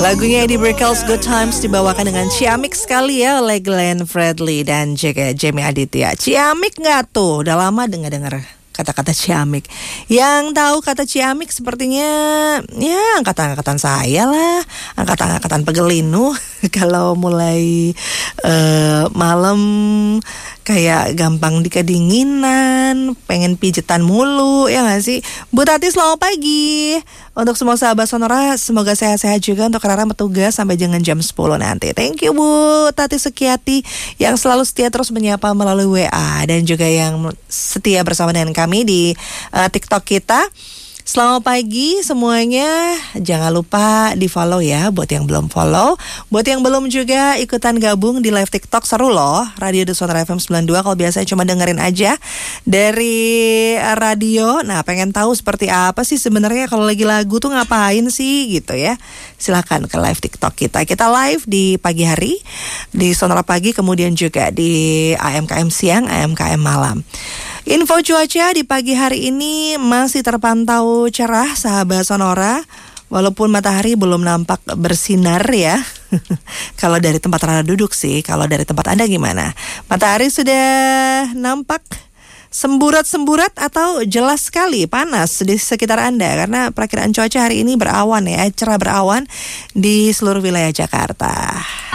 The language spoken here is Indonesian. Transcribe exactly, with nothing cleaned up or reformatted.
Lagunya Eddie Brickell's Good Times dibawakan dengan ciamik sekali ya oleh Glenn Fredly dan juga Jamie Aditya. Ciamik nggak tuh? Udah lama dengar-dengar kata-kata ciamik. Yang tahu kata ciamik sepertinya ya angkatan-angkatan saya lah, angkatan-angkatan pegelinu. Kalau mulai uh, malam kayak gampang dikedinginan, pengen pijetan mulu, ya gak sih? Bu Tati, selamat pagi. Untuk semua sahabat Sonora, semoga sehat-sehat juga untuk Rara bertugas sampai dengan jam sepuluh nanti. Thank you Bu Tati Sekiati yang selalu setia terus menyapa melalui W A dan juga yang setia bersama dengan kami di uh, TikTok kita. Selamat pagi semuanya. Jangan lupa di follow ya buat yang belum follow. Buat yang belum juga ikutan gabung di live TikTok, seru loh. Radio The Sonora F M sembilan puluh dua. Kalau biasanya cuma dengerin aja dari radio. Nah, pengen tahu seperti apa sih sebenarnya kalau lagi lagu tuh ngapain sih gitu ya. Silakan ke live TikTok kita. Kita live di pagi hari di Sonora Pagi, kemudian juga di A M K M siang, A M K M malam. Info cuaca di pagi hari ini masih terpantau cerah sahabat Sonora, walaupun matahari belum nampak bersinar ya. Kalau dari tempat Rara duduk sih, kalau dari tempat Anda gimana? Matahari sudah nampak semburat-semburat atau jelas sekali panas di sekitar Anda? Karena perakiraan cuaca hari ini berawan ya, cerah berawan di seluruh wilayah Jakarta.